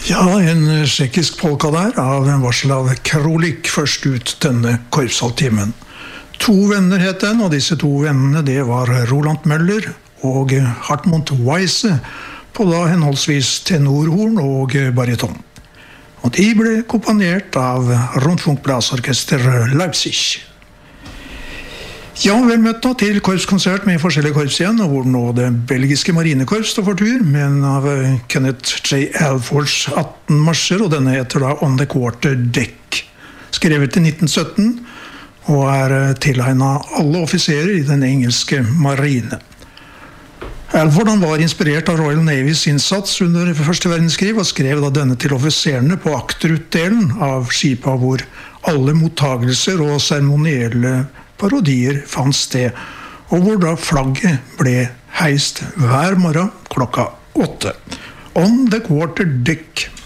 Ja, en tsjekkisk polka der, av Vaslav Krolik, først ut denne korpshalvtimen. To venner het den, og disse to vennene det var Roland Møller og Hartmut Weisse, på da henholdsvis tenorhorn og bariton. Og de ble kompanjert av Rundfunkblasorkester Leipzig. Ja, vel møtt nå til korpskonsert med forskjellige korps igjen, og hvor nå det belgiske marinekorps står for tur, men av Kenneth J. Alfords 18 marsjer, og denne heter da On the Quarter Deck. Skrevet i 1917, og er tilegnet alle offiserer i den engelske marine. Alford han var inspirert av Royal Navys innsats under Første verdenskrig, og skrev da denne til offiserene på akterutdelen av skipa, hvor alle mottagelser og seremonielle parodier fant sted, og hvor da flagget ble heist hver morgen klokka 8. On the Quarter Deck.